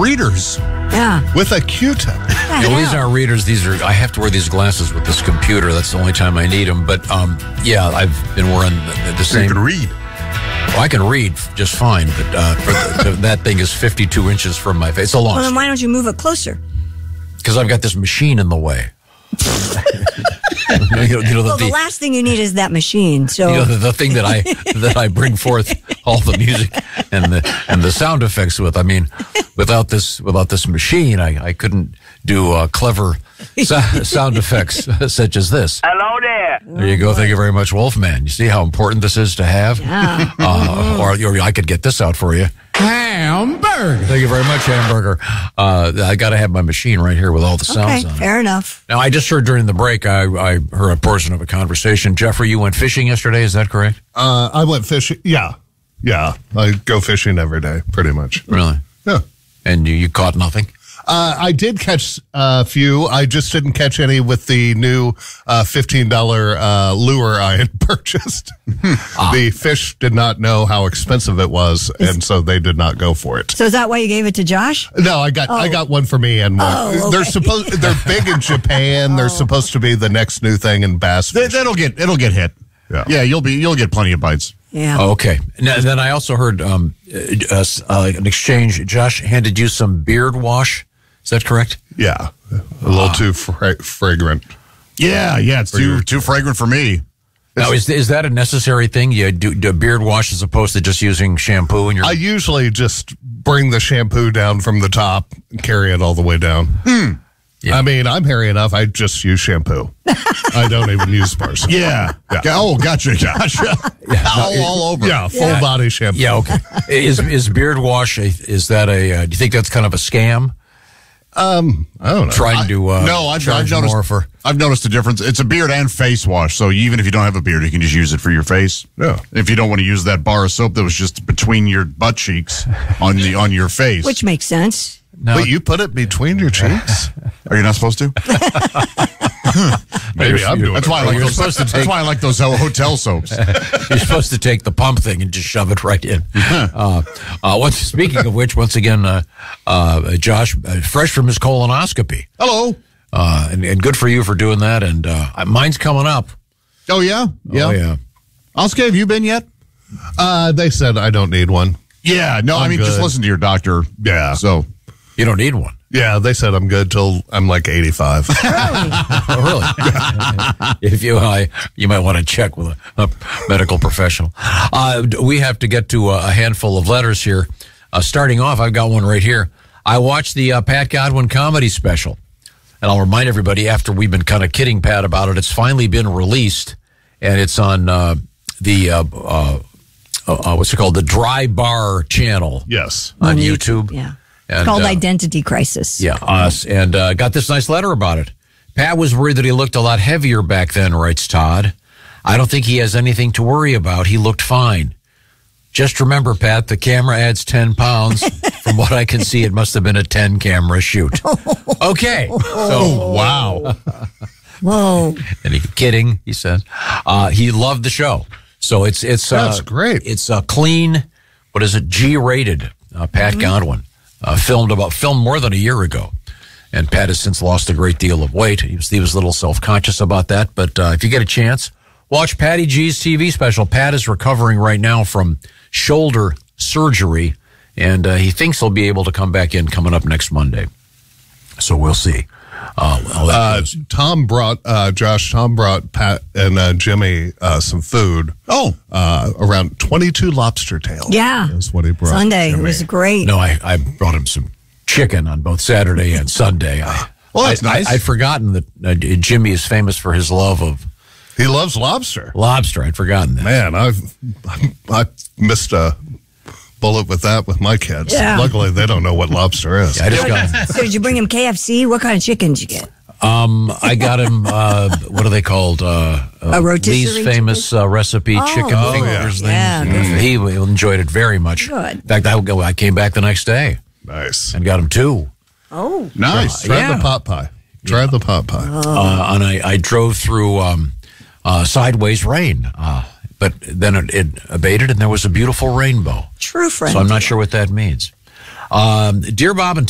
readers. Yeah. With a Q-tip. These aren't readers. I have to wear these glasses with this computer. That's the only time I need them. But I've been wearing the same. You can read. Well, I can read just fine, but that thing is 52 inches from my face. It's a long. Well, then why don't you move it closer? Because I've got this machine in the way. The last thing you need is that machine. So the thing that I bring forth all the music and the sound effects with. I mean, without this machine, I couldn't do clever sound effects such as this. Hello there. There you go. Thank you very much, Wolfman. You see how important this is to have? Yeah. Or I could get this out for you. Hamburger. Thank you very much, Hamburger. I got to have my machine right here with all the sounds on it. Fair enough. Now, I just heard during the break, I heard a portion of a conversation. Jeffrey, you went fishing yesterday, is that correct? I went fishing. Yeah. I go fishing every day, pretty much. Really? Yeah. And you caught nothing? I did catch a few. I just didn't catch any with the new $15 lure I had purchased. The fish did not know how expensive it was, and so they did not go for it. So is that why you gave it to Josh? No, I got one for me and one. Oh, okay. They're big in Japan. They're supposed to be the next new thing in bass fishing. It'll get hit. Yeah, you'll get plenty of bites. Yeah. Oh, okay. Now, then I also heard an exchange. Josh handed you some beard wash. Is that correct? Yeah, a little too fragrant. Yeah, it's too fragrant for me. Now, is that a necessary thing? You do a beard wash as opposed to just using shampoo? I usually just bring the shampoo down from the top and carry it all the way down. Yeah. I mean, I'm hairy enough. I just use shampoo. I don't even use bars. Yeah. Oh, gotcha. All over. Yeah, full body shampoo. Yeah, okay. Is beard wash, is that do you think that's kind of a scam? I don't know. Trying to I've noticed a difference. It's a beard and face wash, so even if you don't have a beard, you can just use it for your face. Yeah. If you don't want to use that bar of soap that was just between your butt cheeks on your face. Which makes sense. No. Wait, you put it between your cheeks? Are you not supposed to? Maybe I'm doing that's it. Why I like those hotel soaps. You're supposed to take the pump thing and just shove it right in. Speaking of which, once again, Josh, fresh from his colonoscopy. Hello. And good for you for doing that. And mine's coming up. Oh, yeah? Oh, yeah. Oscar, have you been yet? They said I don't need one. Yeah, no, I'm good. Just listen to your doctor. Yeah. So you don't need one. Yeah, they said I'm good till I'm like 85. Really? If you might want to check with a medical professional. We have to get to a handful of letters here. Starting off, I've got one right here. I watched the Pat Godwin comedy special, and I'll remind everybody after we've been kind of kidding Pat about it, it's finally been released, and it's on what's it called? The Dry Bar channel. Yes. On YouTube. Yeah. And, it's called Identity Crisis. Yeah, us. And got this nice letter about it. Pat was worried that he looked a lot heavier back then, writes Todd. I don't think he has anything to worry about. He looked fine. Just remember, Pat, the camera adds 10 pounds. From what I can see, it must have been a 10-camera shoot. Okay. So, wow. Whoa. And he's kidding, he says. He loved the show. So it's that's great. It's a clean, what is it, G-rated, Pat Godwin. Filmed more than a year ago. And Pat has since lost a great deal of weight. He was a little self-conscious about that. But if you get a chance, watch Patty G's TV special. Pat is recovering right now from shoulder surgery, and he thinks he'll be able to come back in coming up next Monday. So we'll see. Tom brought Pat and Jimmy some food. Oh, around 22 lobster tails. Yeah, that's what he brought. Sunday, Jimmy. It was great. No, I brought him some chicken on both Saturday and Sunday. Well, that's nice. I'd forgotten that Jimmy is famous for his love of. He loves lobster. Lobster, I'd forgotten that. Man, I missed a bullet with that with my kids. Yeah. Luckily, they don't know what lobster is. Yeah, I just got. So did you bring him KFC? What kind of chicken did you get? I got him. What are they called? A rotisserie Lee's famous recipe chicken fingers. Yeah. He enjoyed it very much. Good. In fact, I came back the next day. Nice. And got him 2. Oh, nice. Try the pot pie. Try the pot pie. And I drove through sideways rain, but then it abated, and there was a beautiful rainbow. true friend. So I'm not sure what that means. Dear Bob and